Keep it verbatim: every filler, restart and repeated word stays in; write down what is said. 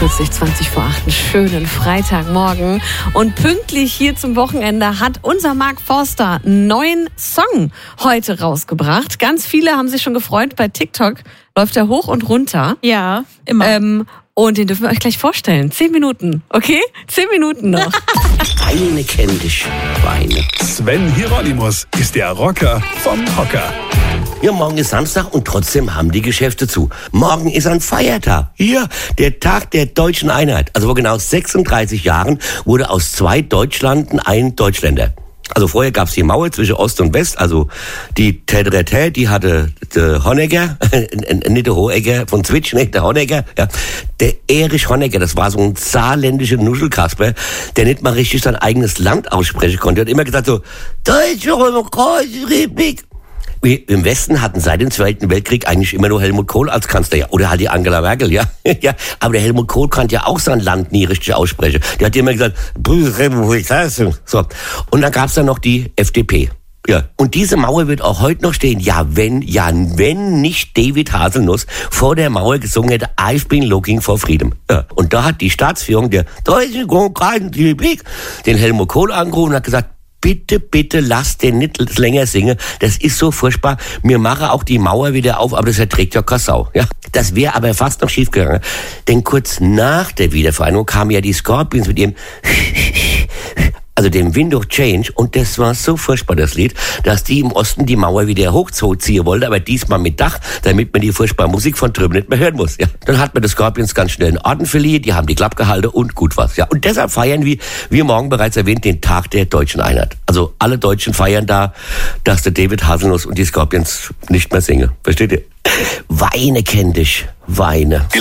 fünfundvierzig, zwanzig vor acht, einen schönen Freitagmorgen. Und pünktlich hier zum Wochenende hat unser Mark Forster einen neuen Song heute rausgebracht. Ganz viele haben sich schon gefreut. Bei TikTok läuft er hoch und runter. Ja, immer. Ähm, und den dürfen wir euch gleich vorstellen. Zehn Minuten, okay? Zehn Minuten noch. Weine kenn dich, Weine. Sven Hieronymus ist der Rocker vom Hocker. Ja, morgen ist Samstag und trotzdem haben die Geschäfte zu. Morgen ist ein Feiertag. Hier, der Tag der deutschen Einheit. Also vor genau sechsunddreißig Jahren wurde aus zwei Deutschlanden ein Deutschländer. Also vorher gab's die Mauer zwischen Ost und West, also die Tädrete, die hatte der Honegger, nicht der Hohegger von Zwitsch, nicht der Honegger, ja. Der Erich Honecker, das war so ein saarländischer Nuschelkasper, der nicht mal richtig sein eigenes Land aussprechen konnte. Er hat immer gesagt so, Deutsche Demokratische Republik. Wir im Westen hatten seit dem Zweiten Weltkrieg eigentlich immer nur Helmut Kohl als Kanzler, ja. Oder halt die Angela Merkel, ja. ja. Aber der Helmut Kohl konnte ja auch sein Land nie richtig aussprechen. Der hat immer gesagt, Bundesrepublik, so. Und dann gab's dann noch die F D P. Ja. Und diese Mauer wird auch heute noch stehen. Ja, wenn, ja, wenn nicht David Haselnuss vor der Mauer gesungen hätte, I've been looking for freedom. Ja. Und da hat die Staatsführung der Deutschen Demokratischen Republik den Helmut Kohl angerufen und hat gesagt, bitte, bitte lasst den nicht länger singen. Das ist so furchtbar. Wir machen auch die Mauer wieder auf, aber das erträgt ja keine Sau. Ja? Das wäre aber fast noch schief gegangen. Denn kurz nach der Wiedervereinigung kamen ja die Scorpions mit ihrem also dem Wind of Change, und das war so furchtbar, das Lied, dass die im Osten die Mauer wieder hochziehen wollten, aber diesmal mit Dach, damit man die furchtbare Musik von drüben nicht mehr hören muss. Ja. Dann hat man die Scorpions ganz schnell einen Orden verliehen, die haben die Klappe gehalten und gut was. Ja. Und deshalb feiern wir, wie morgen bereits erwähnt, den Tag der deutschen Einheit. Also alle Deutschen feiern da, dass der David Haselnuss und die Scorpions nicht mehr singen. Versteht ihr? Weine kenn dich, Weine.